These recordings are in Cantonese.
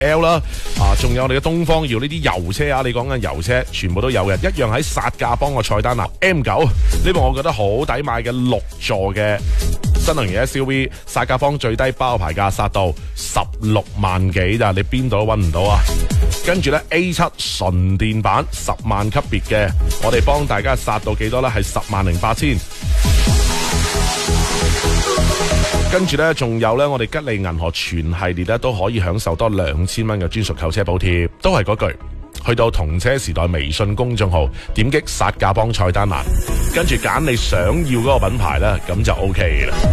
L 啦，仲有我哋嘅東方耀呢啲油車啊，你講緊油車全部都有嘅，一樣喺薩駕幫個菜單啦。M9 呢部我覺得好抵買嘅6座嘅新能源 SUV， 薩駕幫最低包牌價殺到16萬幾咋，你邊度都揾唔到啊！跟住呢 A7 純電版10萬級別嘅，我哋幫大家殺到幾多呢？係108000。跟住呢，仲有呢，我哋吉利銀河全系列呢都可以享受多2000蚊嘅專屬購車補貼，都係嗰句，去到同車時代微信公眾號，點擊薩駕幫菜單欄，跟住揀你想要嗰個品牌呢，咁就 OK 啦。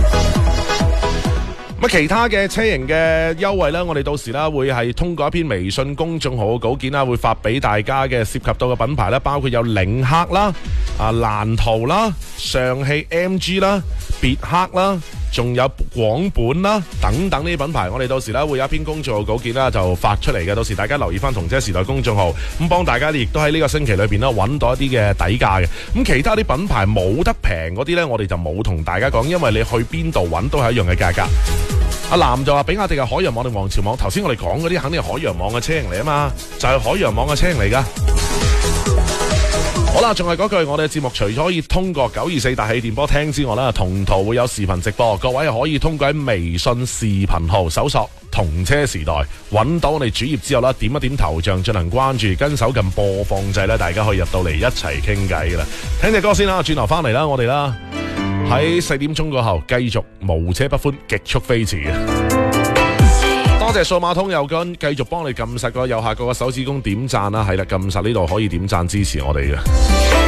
其他嘅車型嘅優惠呢，我哋到時啦會係通過一篇微信公眾號嘅稿件啦，會發俾大家嘅，涉及到嘅品牌呢，包括有領克啦、蘭圖啦、上汽 MG 啦、別克啦，仲有廣本啦等等呢啲品牌，我哋到時咧會有一篇公眾號稿件啦就發出嚟嘅，到時大家留意翻同車時代公眾號，咁幫大家亦都喺呢個星期裏邊咧揾到一啲嘅底價嘅。咁其他啲品牌冇得平嗰啲呢，我哋就冇同大家講，因為你去邊度揾都係一樣嘅價格。阿南就話比亞迪係海洋網定王朝網，頭先我哋講嗰啲肯定係海洋網嘅車型嚟啊嘛，就係海洋網嘅車型嚟噶。好啦，仲係嗰句，我哋嘅節目除咗可以通過924大氣電波聽之外啦，同途會有視頻直播，各位可以通過喺微信視頻號搜索同車時代，揾到我哋主頁之後啦，點一點頭像進行關注，跟手撳播放掣咧，大家可以入到嚟一齊傾偈噶啦。聽隻歌先啦，轉頭翻嚟啦，我哋啦喺4點鐘過後繼續無車不歡，極速飛馳嘅。多謝數碼通右根繼續幫你撳實個右下角嘅手指公點讚啦，係啦，撳實呢度可以點讚支持我哋嘅。